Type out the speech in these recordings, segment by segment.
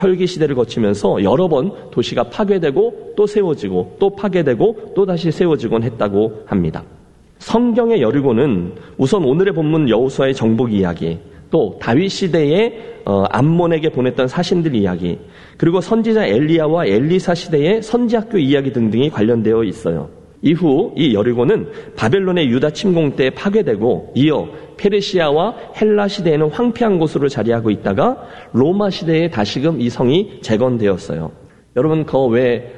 혈기 시대를 거치면서 여러 번 도시가 파괴되고 또 세워지고 또 파괴되고 또 다시 세워지곤 했다고 합니다. 성경의 여리고는 우선 오늘의 본문 여호수아의 정복 이야기, 또 다윗 시대에 암몬에게 보냈던 사신들 이야기, 그리고 선지자 엘리야와 엘리사 시대의 선지학교 이야기 등등이 관련되어 있어요. 이후 이 여리고는 바벨론의 유다 침공 때 파괴되고 이어 페르시아와 헬라 시대에는 황폐한 곳으로 자리하고 있다가 로마 시대에 다시금 이 성이 재건되었어요. 여러분 그 왜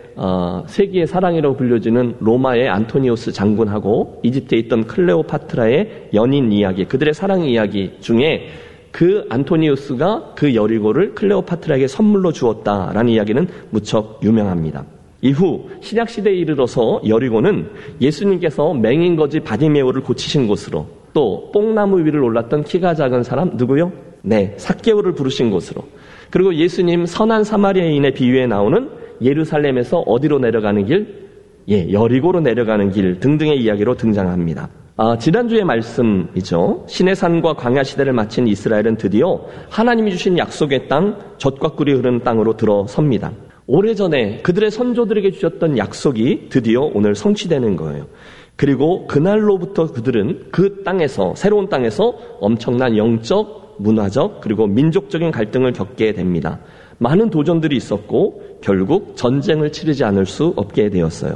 세기의 사랑이라고 불려지는 로마의 안토니우스 장군하고 이집트에 있던 클레오파트라의 연인 이야기, 그들의 사랑 이야기 중에 그 안토니우스가 그 여리고를 클레오파트라에게 선물로 주었다라는 이야기는 무척 유명합니다. 이후 신약시대에 이르러서 여리고는 예수님께서 맹인거지 바디메오를 고치신 곳으로, 또 뽕나무 위를 올랐던 키가 작은 사람 누구요? 네, 삭개오를 부르신 곳으로, 그리고 예수님 선한 사마리아인의 비유에 나오는 예루살렘에서 어디로 내려가는 길? 여리고로 내려가는 길 등등의 이야기로 등장합니다. 지난주의 말씀이죠. 시내산과 광야 시대를 마친 이스라엘은 드디어 하나님이 주신 약속의 땅, 젖과 꿀이 흐르는 땅으로 들어섭니다. 오래전에 그들의 선조들에게 주셨던 약속이 드디어 오늘 성취되는 거예요. 그리고 그날로부터 그들은 그 땅에서, 새로운 땅에서 엄청난 영적, 문화적, 그리고 민족적인 갈등을 겪게 됩니다. 많은 도전들이 있었고 결국 전쟁을 치르지 않을 수 없게 되었어요.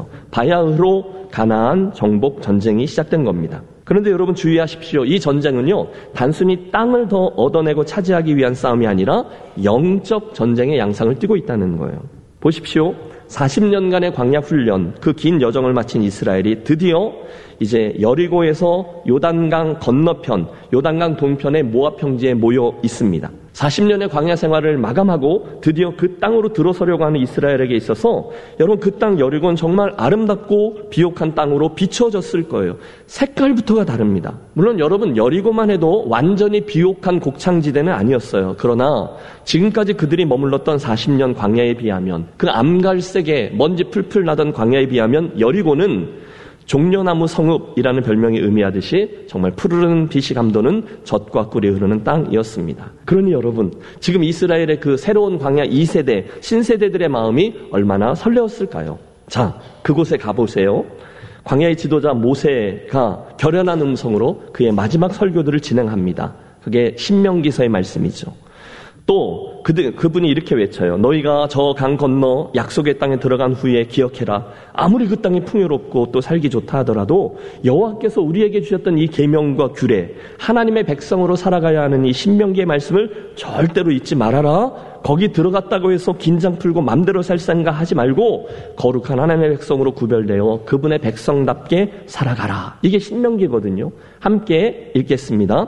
바야흐로 가나안 정복 전쟁이 시작된 겁니다. 그런데 여러분 주의하십시오. 이 전쟁은요, 단순히 땅을 더 얻어내고 차지하기 위한 싸움이 아니라 영적 전쟁의 양상을 띠고 있다는 거예요. 보십시오. 40년간의 광야 훈련, 그 긴 여정을 마친 이스라엘이 드디어 이제 여리고에서 요단강 건너편, 요단강 동편의 모압 평지에 모여 있습니다. 40년의 광야 생활을 마감하고 드디어 그 땅으로 들어서려고 하는 이스라엘에게 있어서 여러분 그 땅 여리고는 정말 아름답고 비옥한 땅으로 비춰졌을 거예요. 색깔부터가 다릅니다. 물론 여러분 여리고만 해도 완전히 비옥한 곡창지대는 아니었어요. 그러나 지금까지 그들이 머물렀던 40년 광야에 비하면, 그 암갈색에 먼지 풀풀 나던 광야에 비하면 여리고는 종려나무 성읍이라는 별명이 의미하듯이 정말 푸르른 빛이 감도는 젖과 꿀이 흐르는 땅이었습니다. 그러니 여러분, 지금 이스라엘의 그 새로운 광야 2세대, 신세대들의 마음이 얼마나 설레었을까요? 자, 그곳에 가보세요. 광야의 지도자 모세가 결연한 음성으로 그의 마지막 설교들을 진행합니다. 그게 신명기서의 말씀이죠. 또 그분이 이렇게 외쳐요. 너희가 저 강 건너 약속의 땅에 들어간 후에 기억해라. 아무리 그 땅이 풍요롭고 또 살기 좋다 하더라도 여호와께서 우리에게 주셨던 이 계명과 규례, 하나님의 백성으로 살아가야 하는 이 신명기의 말씀을 절대로 잊지 말아라. 거기 들어갔다고 해서 긴장 풀고 맘대로 살 생각 하지 말고 거룩한 하나님의 백성으로 구별되어 그분의 백성답게 살아가라. 이게 신명기거든요. 함께 읽겠습니다.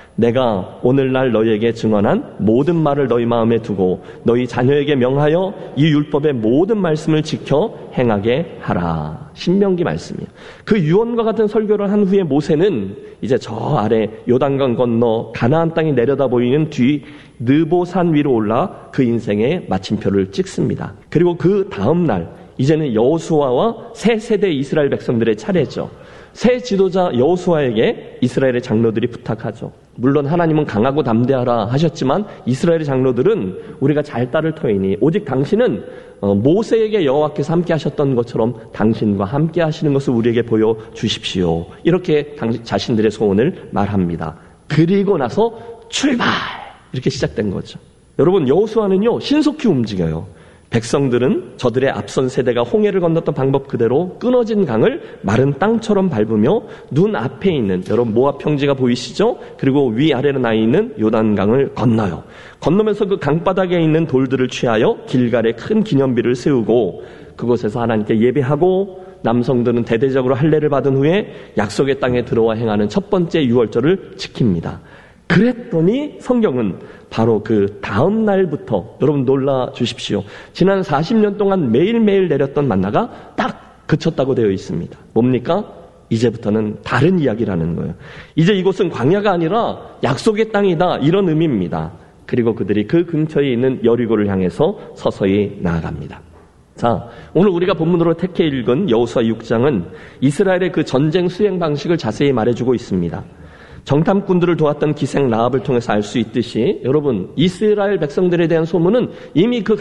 내가 오늘날 너희에게 증언한 모든 말을 너희 마음에 두고 너희 자녀에게 명하여 이 율법의 모든 말씀을 지켜 행하게 하라. 신명기 말씀이에요. 그 유언과 같은 설교를 한 후에 모세는 이제 저 아래 요단강 건너 가나안 땅이 내려다 보이는 뒤 느보산 위로 올라 그 인생의 마침표를 찍습니다. 그리고 그 다음 날 이제는 여호수아와 새 세대 이스라엘 백성들의 차례죠. 새 지도자 여호수아에게 이스라엘의 장로들이 부탁하죠. 물론 하나님은 강하고 담대하라 하셨지만 이스라엘의 장로들은 우리가 잘 따를 터이니 오직 당신은 모세에게 여호와께서 함께 하셨던 것처럼 당신과 함께 하시는 것을 우리에게 보여주십시오. 이렇게 자신들의 소원을 말합니다. 그리고 나서 출발! 이렇게 시작된 거죠. 여러분 여호수아는요 신속히 움직여요. 백성들은 저들의 앞선 세대가 홍해를 건넜던 방법 그대로 끊어진 강을 마른 땅처럼 밟으며 눈 앞에 있는, 여러분 모압 평지가 보이시죠? 그리고 위아래로 나 있는 요단강을 건너요. 건너면서 그 강바닥에 있는 돌들을 취하여 길갈에 큰 기념비를 세우고 그곳에서 하나님께 예배하고 남성들은 대대적으로 할례를 받은 후에 약속의 땅에 들어와 행하는 첫 번째 유월절을 지킵니다. 그랬더니 성경은 바로 그 다음 날부터, 여러분 놀라 주십시오. 지난 40년 동안 매일매일 내렸던 만나가 딱 그쳤다고 되어 있습니다. 뭡니까? 이제부터는 다른 이야기라는 거예요. 이제 이곳은 광야가 아니라 약속의 땅이다, 이런 의미입니다. 그리고 그들이 그 근처에 있는 여리고를 향해서 서서히 나아갑니다. 자, 오늘 우리가 본문으로 택해 읽은 여호수아 6장은 이스라엘의 그 전쟁 수행 방식을 자세히 말해주고 있습니다. 정탐꾼들을 도왔던 기생 라합을 통해서 알 수 있듯이 여러분 이스라엘 백성들에 대한 소문은 이미 그